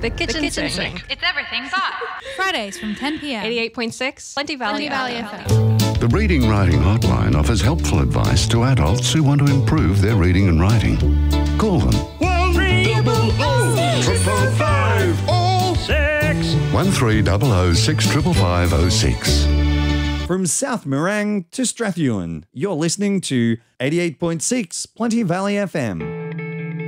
The kitchen sink. It's everything but. Fridays from 10 p.m. 88.6 Plenty Valley FM. The Reading Writing Hotline offers helpful advice to adults who want to improve their reading and writing. Call them 1300 650506. From South Morang to Strathewen, you're listening to 88.6 Plenty Valley FM.